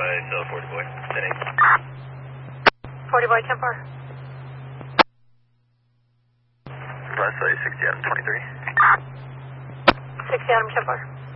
runway, so 40 boy, 10-8. 40 boy, 10-4. Last 60 Adam 23. 60 Adam, 10-4.